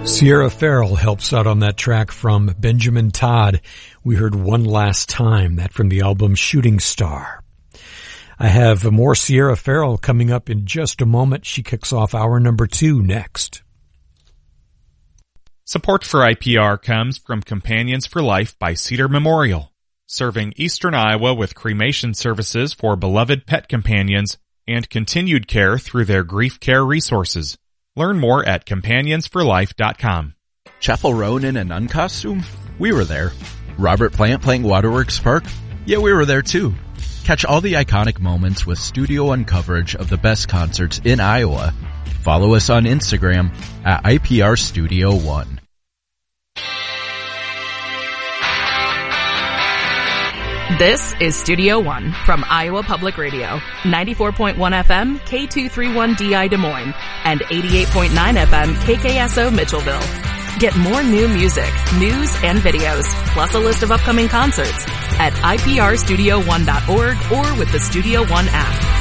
Sierra Farrell helps out on that track from Benjamin Todd. We heard One Last Time, that from the album Shooting Star. I have more Sierra Farrell coming up in just a moment. She kicks off hour number 2 next. Support for IPR comes from Companions for Life by Cedar Memorial, serving Eastern Iowa with cremation services for beloved pet companions and continued care through their grief care resources. Learn more at companionsforlife.com. Chapel Roan in a nun costume? We were there. Robert Plant playing Waterworks Park? Yeah, we were there too. Catch all the iconic moments with Studio One coverage of the best concerts in Iowa. Follow us on Instagram at IPR Studio One. This is Studio One from Iowa Public Radio, 94.1 FM, K231DI Des Moines, and 88.9 FM, KKSO Mitchellville. Get more new music, news, and videos, plus a list of upcoming concerts at iprstudio1.org or with the Studio One app.